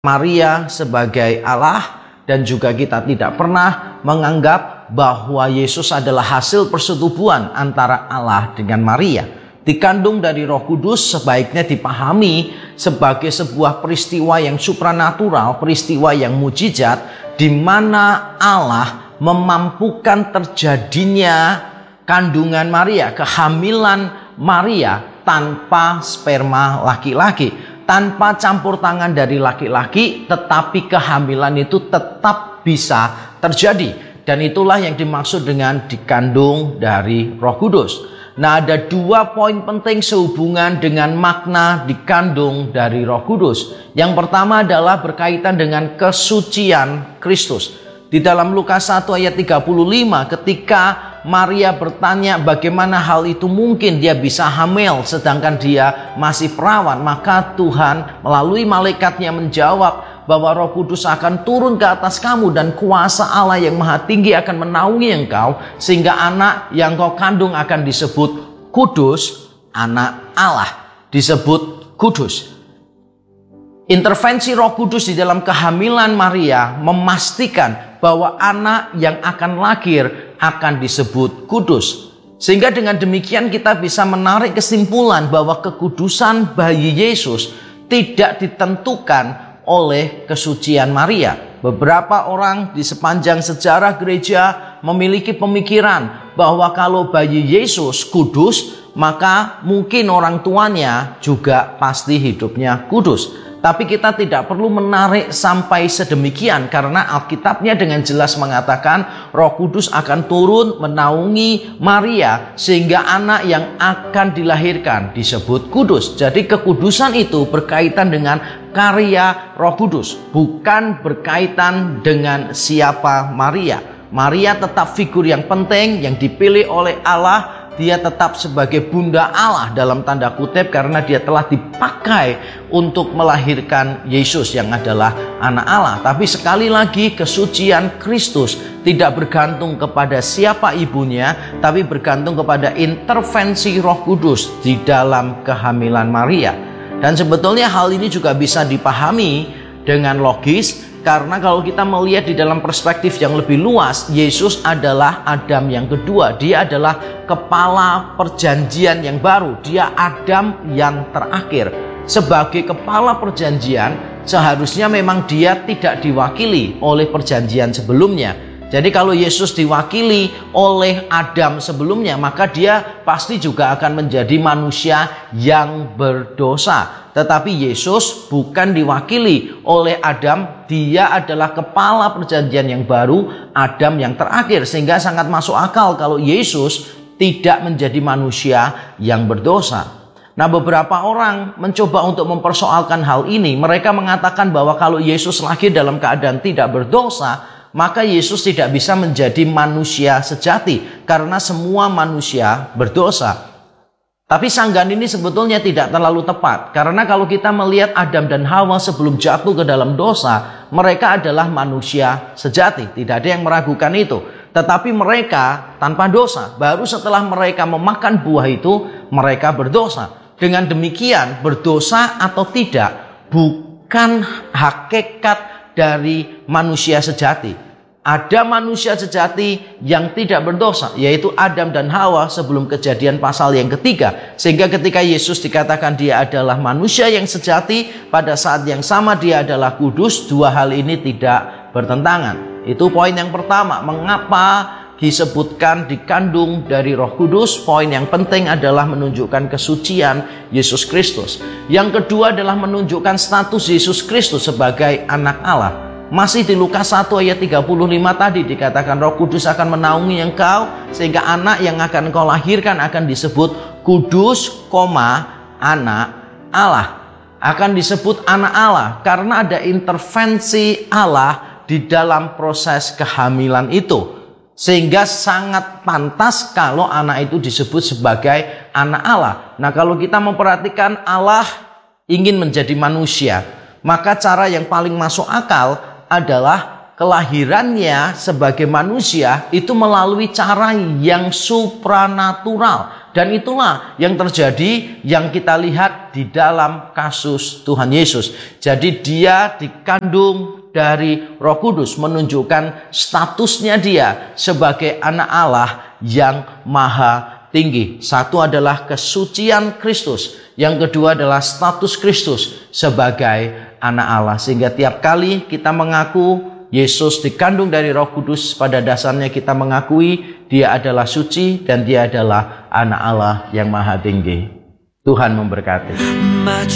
Maria sebagai Allah, dan juga kita tidak pernah menganggap bahwa Yesus adalah hasil persetubuhan antara Allah dengan Maria. Dikandung dari Roh Kudus sebaiknya dipahami sebagai sebuah peristiwa yang supranatural, peristiwa yang mujizat, di mana Allah memampukan terjadinya kandungan Maria, kehamilan Maria tanpa sperma laki-laki, tanpa campur tangan dari laki-laki, tetapi kehamilan itu tetap bisa terjadi. Dan itulah yang dimaksud dengan dikandung dari Roh Kudus. Nah, ada 2 poin penting sehubungan dengan makna dikandung dari Roh Kudus. Yang pertama adalah berkaitan dengan kesucian Kristus. Di dalam Lukas 1 ayat 35, ketika Maria bertanya bagaimana hal itu mungkin dia bisa hamil sedangkan dia masih perawan, maka Tuhan melalui malaikatnya menjawab bahwa Roh Kudus akan turun ke atas kamu dan kuasa Allah yang maha tinggi akan menaungi engkau, sehingga anak yang kau kandung akan disebut kudus, anak Allah, disebut kudus. Intervensi Roh Kudus di dalam kehamilan Maria memastikan bahwa anak yang akan lahir akan disebut kudus. Sehingga dengan demikian kita bisa menarik kesimpulan bahwa kekudusan bayi Yesus tidak ditentukan oleh kesucian Maria. Beberapa orang di sepanjang sejarah gereja memiliki pemikiran bahwa kalau bayi Yesus kudus, maka mungkin orang tuanya juga pasti hidupnya kudus. Tapi kita tidak perlu menarik sampai sedemikian, karena Alkitabnya dengan jelas mengatakan Roh Kudus akan turun menaungi Maria sehingga anak yang akan dilahirkan disebut kudus. Jadi kekudusan itu berkaitan dengan karya Roh Kudus, bukan berkaitan dengan siapa Maria. Maria tetap figur yang penting yang dipilih oleh Allah. Dia tetap sebagai bunda Allah dalam tanda kutip, karena dia telah dipakai untuk melahirkan Yesus yang adalah anak Allah. Tapi sekali lagi, kesucian Kristus tidak bergantung kepada siapa ibunya, tapi bergantung kepada intervensi Roh Kudus di dalam kehamilan Maria. Dan sebetulnya hal ini juga bisa dipahami dengan logis, karena kalau kita melihat di dalam perspektif yang lebih luas, Yesus adalah Adam yang kedua. Dia adalah kepala perjanjian yang baru. Dia Adam yang terakhir. Sebagai kepala perjanjian, seharusnya memang dia tidak diwakili oleh perjanjian sebelumnya. Jadi kalau Yesus diwakili oleh Adam sebelumnya, maka dia pasti juga akan menjadi manusia yang berdosa. Tetapi Yesus bukan diwakili oleh Adam, dia adalah kepala perjanjian yang baru, Adam yang terakhir. Sehingga sangat masuk akal kalau Yesus tidak menjadi manusia yang berdosa. Nah, beberapa orang mencoba untuk mempersoalkan hal ini. Mereka mengatakan bahwa kalau Yesus lahir dalam keadaan tidak berdosa, maka Yesus tidak bisa menjadi manusia sejati karena semua manusia berdosa. Tapi sanggahan ini sebetulnya tidak terlalu tepat, karena kalau kita melihat Adam dan Hawa sebelum jatuh ke dalam dosa, mereka adalah manusia sejati, tidak ada yang meragukan itu. Tetapi mereka tanpa dosa, baru setelah mereka memakan buah itu, mereka berdosa. Dengan demikian, berdosa atau tidak bukan hakikat dari manusia sejati. Ada manusia sejati yang tidak berdosa, yaitu Adam dan Hawa sebelum kejadian pasal yang ketiga. Sehingga ketika Yesus dikatakan dia adalah manusia yang sejati, pada saat yang sama dia adalah kudus. Dua hal ini tidak bertentangan. Itu poin yang pertama. Mengapa disebutkan dikandung dari Roh Kudus? Poin yang penting adalah menunjukkan kesucian Yesus Kristus. Yang kedua adalah menunjukkan status Yesus Kristus sebagai anak Allah. Masih di Lukas 1 ayat 35 tadi dikatakan Roh Kudus akan menaungi engkau sehingga anak yang akan engkau lahirkan akan disebut kudus, anak Allah. Akan disebut anak Allah karena ada intervensi Allah di dalam proses kehamilan itu. Sehingga sangat pantas kalau anak itu disebut sebagai anak Allah. Nah, kalau kita memperhatikan Allah ingin menjadi manusia, maka cara yang paling masuk akal adalah kelahirannya sebagai manusia itu melalui cara yang supranatural. Dan itulah yang terjadi, yang kita lihat di dalam kasus Tuhan Yesus. Jadi dia dikandung dari Roh Kudus, menunjukkan statusnya dia sebagai anak Allah yang maha tinggi. Satu adalah kesucian Kristus, yang kedua adalah status Kristus sebagai anak Allah. Sehingga tiap kali kita mengaku Yesus dikandung dari Roh Kudus, pada dasarnya kita mengakui dia adalah suci dan dia adalah anak Allah yang maha tinggi. Tuhan memberkati.